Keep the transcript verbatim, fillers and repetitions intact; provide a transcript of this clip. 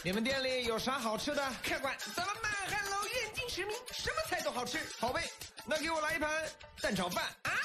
你们店里有啥好吃的？ 客官，咱们满汉楼远近驰名，什么菜都好吃。 好呗，那给我来一盘蛋炒饭啊！